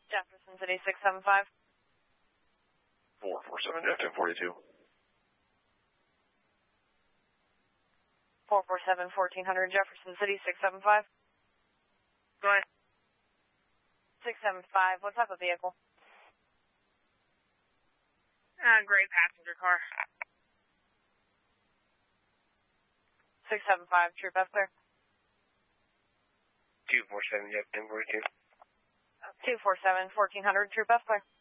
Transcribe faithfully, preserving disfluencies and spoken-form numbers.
Jefferson City six seven five. four four seven, Jeff ten forty-two. four four seven, fourteen hundred Jefferson City six seven five. Go ahead. six seven five, what type of vehicle? Uh, gray passenger car. six seven five, Troop F clear. two four seven, Jeff ten forty-two. two four seven, fourteen hundred Troop F clear.